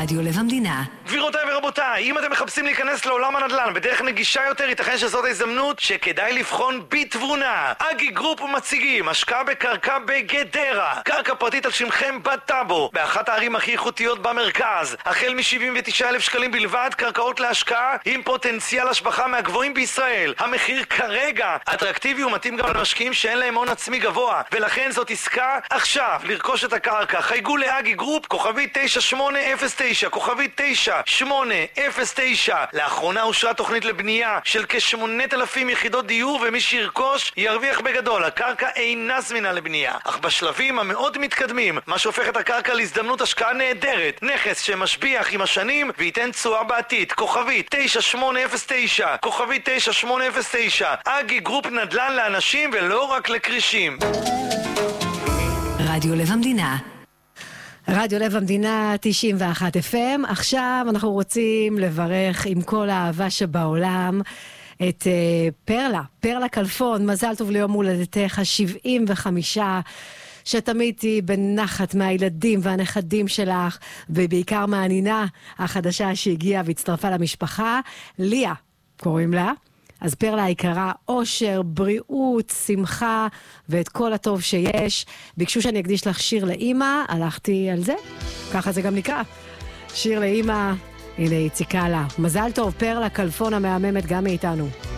רדיו לב המדינה. גבירותיי ורבותיי, אם אתם מחפשים להיכנס לעולם הנדל"ן בדרך נגישה יותר, ייתכן שזאת ההזדמנות שכדאי לבחון בתבונה. אגי גרופ מציגים השקעה בקרקע בגדרה, קרקע פרטית על שמכם בטאבו, באחת הערים הכי איכותיות במרכז, החל מ-79,000 שקלים בלבד, קרקעות להשקעה עם פוטנציאל השבחה מהגבוהים בישראל. המחיר כרגע אטרקטיבי ומתאים גם למשקיעים שאין להם הון עצמי גבוה, ולכן זאת עסקה עכשיו לרכוש את הקרקע. חייגו לאגי גרופ, כוכבי 9809, כוכבי 9809. לאחרונה אושרה תוכנית לבנייה של כ8,000 יחידות דיור, ומי שירכוש ירוויח בגדול. הקרקע אינה זמינה לבנייה, אך בשלבים המאוד מתקדמים, מה שהופך את הקרקע להזדמנות השקעה נהדרת, נכס שמשביח עם השנים וייתן תשואה בעתיד. כוכבי 9809, כוכבי 9809. אגי גרופ, נדל"ן לאנשים ולא רק לקרישים. רדיו לב המדינה. רדיו לב המדינה 91 FM. עכשיו אנחנו רוצים לברך עם כל האהבה שבעולם את פרלה כלפון. מזל טוב ליום הולדתך ה-75, שתמיד תהי בנחת מהילדים והנכדים שלך, ובעיקר מהנינה החדשה שהגיעה והצטרפה למשפחה, ליה קוראים לה. אז פרלה היקרה, אושר, בריאות, שמחה ואת כל הטוב שיש. ביקשו שאני אקדיש לך שיר לאמא, הלכתי על זה, ככה זה גם נקרא, שיר לאמא. הנה היא ציקה לה. מזל טוב פרלה כלפון המהממת גם מאיתנו.